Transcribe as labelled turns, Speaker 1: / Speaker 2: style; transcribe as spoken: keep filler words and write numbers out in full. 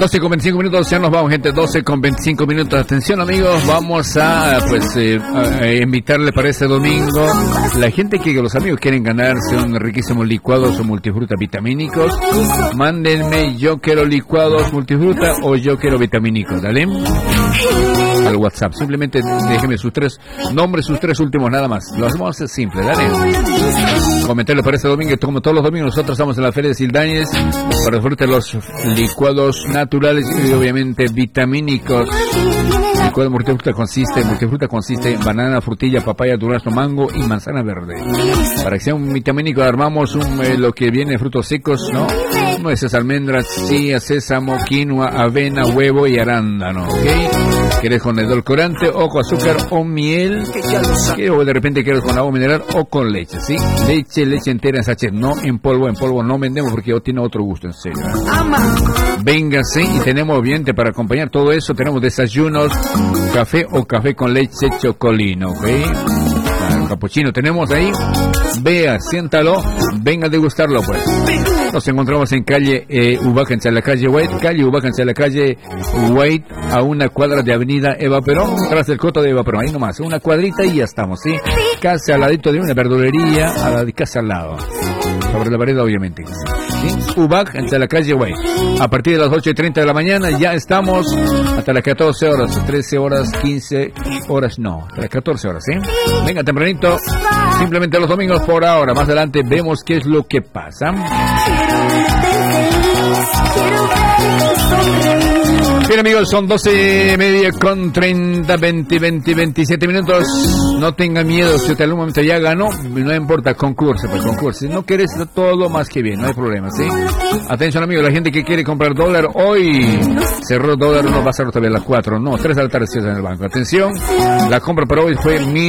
Speaker 1: doce con veinticinco minutos, ya nos vamos, gente. doce con veinticinco minutos. Atención, amigos, vamos a pues eh, a invitarle para este domingo la gente que los amigos quieren ganarse un riquísimos licuados o multifruta vitamínicos. Mándenme yo quiero licuados multifruta o yo quiero vitamínicos, dale al WhatsApp. Simplemente déjeme sus tres nombres, sus tres últimos, nada más. Lo hacemos simple, dale. Comentarle para este domingo, como todos los domingos, nosotros estamos en la Feria de Sildañez para disfrutar los licuados naturales y obviamente vitamínicos. El licuado de multifruta consiste, multifruta consiste en banana, frutilla, papaya, durazno, mango y manzana verde. Para que sea un vitamínico armamos un, eh, lo que viene de frutos secos, ¿no? Nueces, almendras, chía, sésamo, quinoa, avena, huevo y arándano, ¿ok? ¿Quieres con edulcorante o con azúcar o miel? O de repente quieres con agua mineral o con leche, ¿sí? Leche, leche entera en sachet, no en polvo, en polvo no vendemos porque tiene otro gusto, en serio. Véngase y tenemos obviamente para acompañar todo eso, tenemos desayunos, café o café con leche chocolino, ¿ok? Claro, capuchino tenemos ahí. Vea, siéntalo, venga a degustarlo pues. Nos encontramos en calle eh, Ubaca, en la calle White, calle Ubaca, en la calle White, a una cuadra de avenida Eva Perón, tras el coto de Eva Perón, ahí nomás, una cuadrita y ya estamos, ¿sí? Casi al ladito de una verdulería, a la de casa al lado, sobre la vereda obviamente, ¿sí? Ubac, en la calle White, a partir de las ocho y treinta de la mañana, ya estamos hasta las catorce horas, trece horas, quince horas, no, hasta las catorce horas, ¿sí? Venga tempranito, simplemente los domingos por ahora, más adelante vemos qué es lo que pasa. Bien amigos, son doce media con treinta, veinte, veinte, veintisiete minutos. No tenga miedo, si usted en algún momento ya ganó, no importa, concurso, pues concurso. Si no quieres todo más que bien, no hay problema, ¿sí? Atención amigos, la gente que quiere comprar dólar hoy, cerró dólar, no va a ser todavía a las cuatro, no, tres de la tarde si es en el banco. Atención, la compra para hoy fue mil